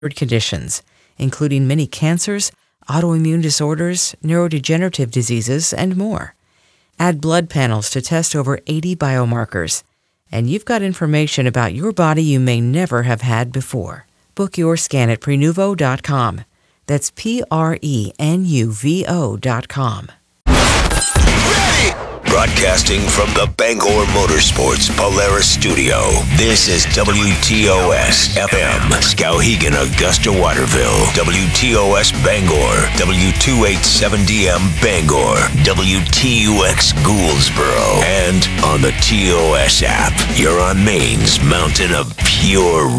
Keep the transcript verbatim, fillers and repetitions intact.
conditions, including many cancers, autoimmune disorders, neurodegenerative diseases, and more. Add blood panels to test over eighty biomarkers, and you've got information about your body you may never have had before. Book your scan at Prenuvo dot com. That's P R E N U V O dot com. Broadcasting from the Bangor Motorsports Polaris Studio, this is W T O S F M, Skowhegan, Augusta, Waterville, W T O S Bangor, W two eighty-seven D M Bangor, W T U X Gouldsboro, and on the T O S app. You're on Maine's mountain of pure